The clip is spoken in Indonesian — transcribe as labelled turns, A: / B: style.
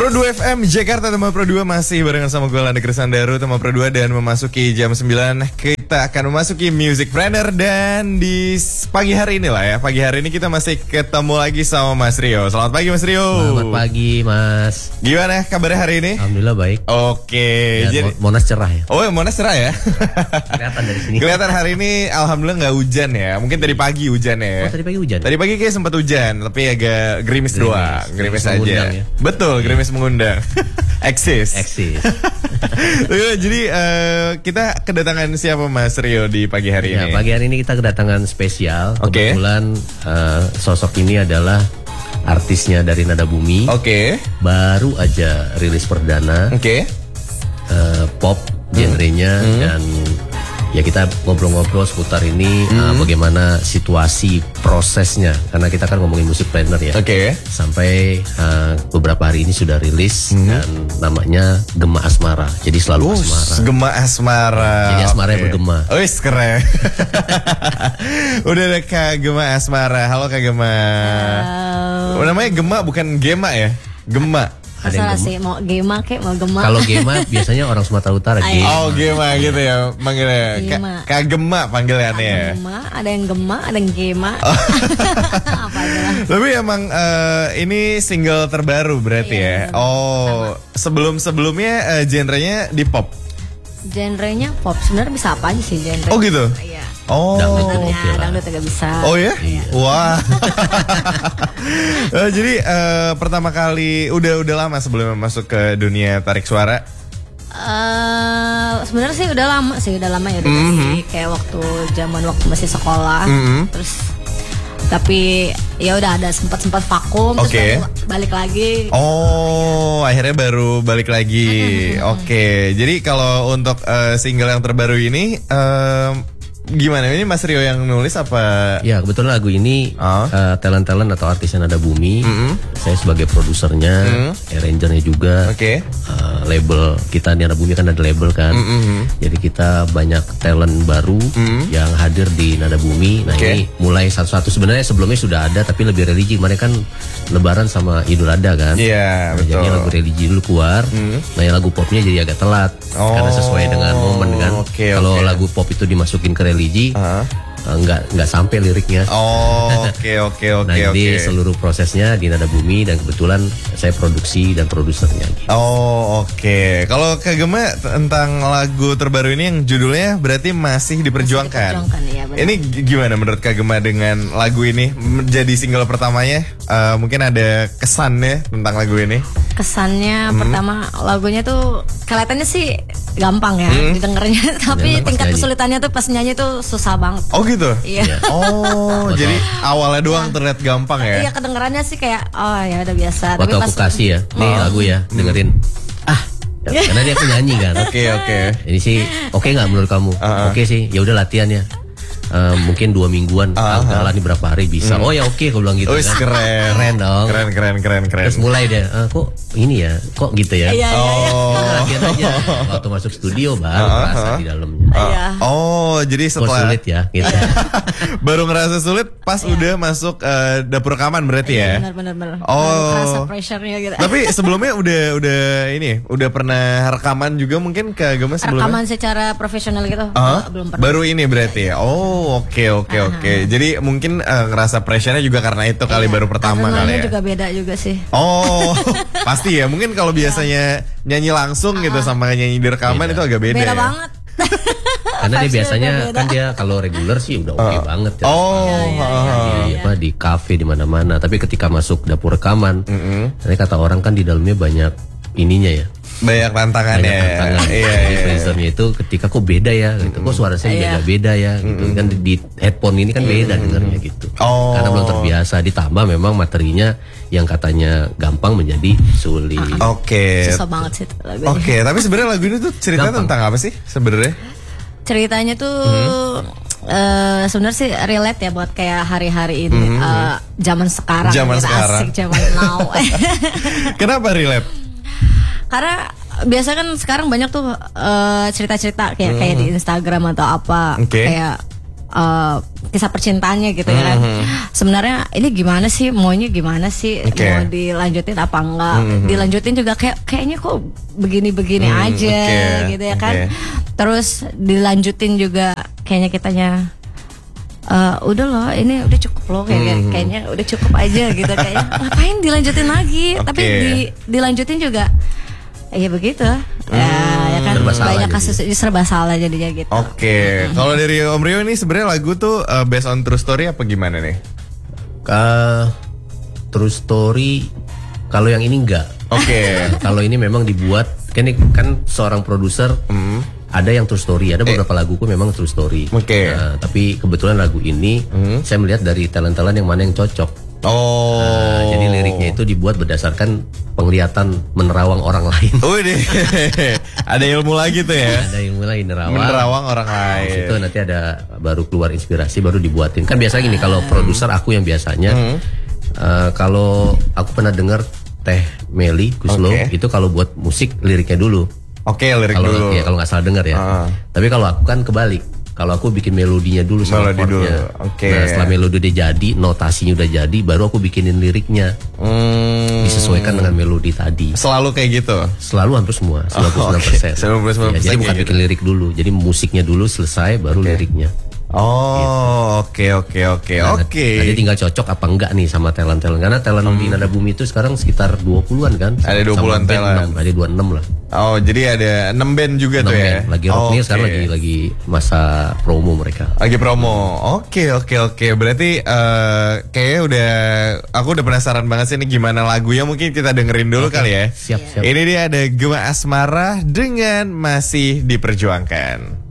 A: Pro 2 FM Jakarta, Tema Pro 2 masih barengan sama gue Landa Krisandaru, Tema Pro 2, dan memasuki jam 9 kita akan memasuki Music Planner. Dan di pagi hari ini lah ya, pagi hari ini kita masih ketemu lagi sama Mas Rio. Selamat pagi Mas Rio.
B: Selamat pagi Mas.
A: Gimana kabarnya hari ini?
B: Alhamdulillah baik.
A: Oke,
B: jadi Monas cerah ya.
A: Oh ya, Monas cerah ya.
B: Kelihatan dari sini.
A: Kelihatan hari ini alhamdulillah nggak hujan ya. Mungkin tadi pagi hujan ya.
B: Oh, tadi pagi hujan.
A: Tadi pagi kayak sempat hujan, tapi agak gerimis doang. Gerimis aja.
B: Ya?
A: Betul, gerimis mengundang. Eksis. Jadi kita kedatangan siapa Mas Rio di pagi hari ini?
B: Pagi hari ini kita kedatangan spesial.
A: Okay.
B: Kebetulan sosok ini adalah artisnya dari Nada Bumi.
A: Oke.
B: Baru aja rilis perdana.
A: Oke.
B: Pop genrenya dan ya kita ngobrol-ngobrol seputar ini bagaimana situasi prosesnya, karena kita kan ngomongin musik planner ya.
A: Oke.
B: Sampai beberapa hari ini sudah rilis dan namanya Gema Asmara. Jadi selalu asmara.
A: Gema Asmara.
B: Jadi asmaranya bergema.
A: Wih, keren. Udah ada Kak Gema Asmara. Halo Kak Gema. Namanya Gema bukan Gema ya? Gema.
C: Masalah sih, mau Gema kek mau Gema.
B: Kalau Gema biasanya orang Sumatera Utara.
A: Oh Gema gitu ya manggilnya. Kak Gema panggilannya ya.
C: Gema, ada yang Gema, ada yang Gema. Apa aja lah.
A: Tapi emang ini single terbaru berarti ya. Oh, sebelumnya genrenya di pop.
C: Genrenya pop, sebenarnya bisa apa aja sih genre.
A: Oh gitu.
C: Iya.
A: Oh,
C: dangdut juga bisa.
A: Oh ya? Wah. Jadi pertama kali udah lama sebelum masuk ke dunia tarik suara.
C: Sebenarnya sih udah lama ya. Kayak waktu masih sekolah. Terus tapi ya udah ada sempat vakum. Terus balik lagi.
A: Oh, akhirnya baru balik lagi. Oke. Jadi kalau untuk single yang terbaru ini gimana? Ini Mas Rio yang nulis apa?
B: Ya kebetulan lagu ini talent atau artis yang Nada Bumi. Saya sebagai produsernya, arrangernya juga. Label kita di Nada Bumi kan ada label kan. Jadi kita banyak talent baru yang hadir di Nada Bumi. Nah ini mulai satu-satu, sebenarnya sebelumnya sudah ada tapi lebih religi. Mereka kan Lebaran sama Idul Adha kan.
A: Iya, betul.
B: Jadi lagu religi dulu keluar. Nah yang lagu popnya jadi agak telat karena sesuai dengan momen kan. Kalau lagu pop itu dimasukin ke religi, nggak sampai liriknya. Nah jadi seluruh prosesnya di Nada Bumi dan kebetulan saya produksi dan produsernya.
A: Kalau Kak Gema tentang lagu terbaru ini yang judulnya berarti masih diperjuangkan.
C: Ya,
A: ini gimana menurut Kak Gema dengan lagu ini menjadi single pertamanya? Mungkin ada kesannya tentang lagu ini?
C: Kesannya pertama lagunya tuh kelihatannya sih gampang ya didengarnya, tapi tingkat kesulitannya tuh pas nyanyi tuh susah banget. Oh
A: gitu?
C: Iya.
A: Oh, jadi awalnya doang terlihat gampang ya?
C: Iya, kedengarannya sih kayak ya udah biasa.
B: Waktu aku kasih ya, nih lagu ya, dengerin. Karena dia penyanyi kan.
A: Oke.
B: Ini sih oke nggak menurut kamu? Oke sih, ya udah latihan ya. Mungkin 2 mingguan jalan nih berapa hari bisa. Oh ya oke, aku bilang gitu kan.
A: Keren
B: dong.
A: Keren.
B: Terus mulai deh, kok ini ya, kok gitu ya.
C: Iya.
B: Latihan aja. Waktu masuk studio baru merasa di dalamnya.
A: Jadi setelah
B: kok sulit ya gitu.
A: Baru ngerasa sulit pas udah masuk dapur rekaman berarti ya.
C: Benar. Ngerasa pressure-nya gitu.
A: Tapi sebelumnya udah pernah rekaman juga mungkin ke Gema sebelumnya?
C: Rekaman secara profesional gitu belum pernah.
A: Baru ini berarti ya. Oke. Jadi mungkin ngerasa pressure-nya juga karena itu kali baru pertama kali ya.
C: Juga beda juga sih.
A: Pasti ya. Mungkin kalau biasanya nyanyi langsung gitu sama nyanyi di rekaman itu agak beda.
C: Beda
A: ya?
C: banget.
B: Karena dia biasanya kan dia kalau reguler sih udah oke banget ya. Di kafe di mana-mana. Tapi ketika masuk dapur rekaman, nanti kata orang kan di dalamnya banyak ininya ya.
A: Banyak tantangannya.
B: Jadi produsernya itu ketika kok beda ya gitu. Kok suara saya juga beda ya gitu. Kan di headphone ini kan beda dengarnya gitu. Karena belum terbiasa, ditambah memang materinya yang katanya gampang menjadi sulit.
C: Susah banget sih lagu ini.
A: Tapi sebenarnya lagu ini tuh cerita tentang apa sih sebenarnya?
C: Ceritanya tuh sebenarnya sih relate ya buat kayak hari-hari ini, zaman sekarang. Asik, zaman now.
A: Kenapa relate?
C: Karena biasa kan sekarang banyak tuh cerita-cerita kayak di Instagram atau apa, kayak kisah percintaannya gitu ya kan. Sebenarnya ini gimana sih, maunya gimana sih, mau dilanjutin apa enggak? Dilanjutin juga kayaknya kok begini-begini aja gitu ya kan. Terus dilanjutin juga kayaknya kitanya udah loh, ini udah cukup loh, kayaknya udah cukup aja gitu, kayaknya ngapain dilanjutin lagi? Tapi dilanjutin juga ya begitu. Ya kan, banyak kasus serba salah jadinya gitu.
A: Kalau dari Om Rio ini sebenarnya lagu tuh based on true story apa gimana nih?
B: True story. Kalau yang ini enggak. Kalau ini memang dibuat kan seorang produser. Ada yang true story, ada beberapa laguku memang true story. Tapi kebetulan lagu ini saya melihat dari talent-talent yang mana yang cocok. Jadi liriknya itu dibuat berdasarkan penglihatan menerawang orang lain.
A: Ada ilmu lagi tuh ya.
B: Ada ilmu lagi
A: menerawang orang lain.
B: Itu nanti ada baru keluar inspirasi, baru dibuatin. Kan biasa gini kalau produser aku yang biasanya kalau aku pernah dengar Teh Meli Guslo itu kalau buat musik liriknya dulu.
A: Lirik dulu.
B: Ya kalau nggak salah dengar ya. Tapi kalau aku kan kebalik. Kalau aku bikin melodinya dulu sama chordnya. Nah setelah melodi udah jadi, notasinya udah jadi, baru aku bikinin liriknya. Disesuaikan dengan melodi tadi.
A: Selalu kayak gitu?
B: Selalu hampir semua, 99%. Ya, jadi bukan bikin lirik dulu, jadi musiknya dulu selesai, baru liriknya.
A: Oke.
B: Jadi tinggal cocok apa enggak nih sama talent-talent. Karena talent di Nada Bumi itu sekarang sekitar 20-an kan.
A: Ada 20-an talent.
B: Ada 26 lah.
A: Jadi ada 6 band juga 6 tuh ya.
B: Lagi rock nih sekarang lagi masa promo mereka.
A: Lagi promo. Oke. Berarti kayaknya aku udah penasaran banget sih ini gimana lagunya, mungkin kita dengerin dulu kali ya.
B: Siap.
A: Ini dia ada Gema Asmara dengan Masih Diperjuangkan.